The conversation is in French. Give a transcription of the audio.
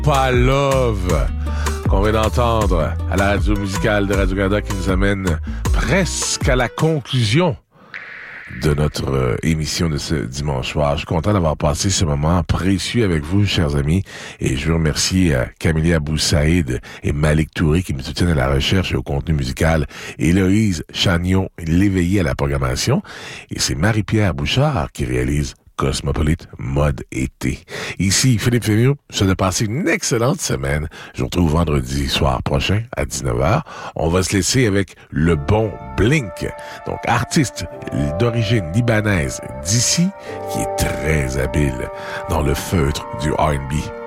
Pas Love qu'on vient d'entendre à la radio musicale de Radio-Canada qui nous amène presque à la conclusion de notre émission de ce dimanche soir. Je suis content d'avoir passé ce moment précieux avec vous, chers amis, et je veux remercier Camélia Boussaïd et Malik Touré qui me soutiennent à la recherche et au contenu musical, Héloïse Chagnon, l'éveillé à la programmation, et c'est Marie-Pierre Bouchard qui réalise Cosmopolite Mode Été. Ici, Philippe Fémieux, je vous souhaite de passer une excellente semaine. Je vous retrouve vendredi soir prochain à 19h. On va se laisser avec le bon Blink, donc artiste d'origine libanaise d'ici, qui est très habile dans le feutre du R&B